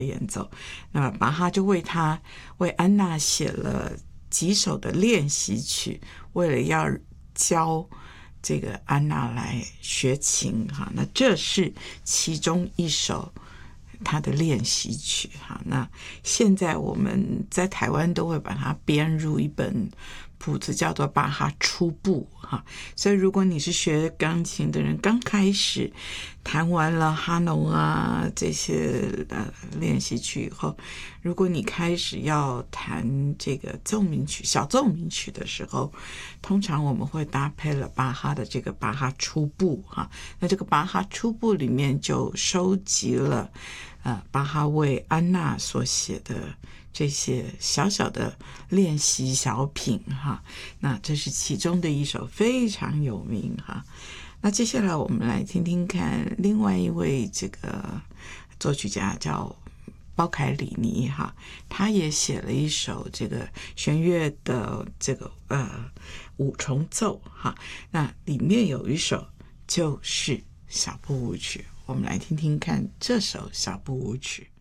演奏。那么巴哈就为安娜写了几首的练习曲，为了要教这个安娜来学琴哈。那这是其中一首他的练习曲哈。那现在我们在台湾都会把它编入一本谱子，叫做巴哈初步哈。所以如果你是学钢琴的人，刚开始弹完了哈农啊这些练习曲以后，如果你开始要弹这个奏鸣曲、小奏鸣曲的时候，通常我们会搭配了巴哈的这个巴哈初步哈。那这个巴哈初步里面就收集了巴哈为安娜所写的这些小小的练习小品哈。那这是其中的一首非常有名哈。那接下来我们来听听看另外一位这个作曲家叫包凯里尼哈，他也写了一首这个弦乐的这个五重奏哈。那里面有一首就是小步舞曲，我们来听听看这首小步舞曲。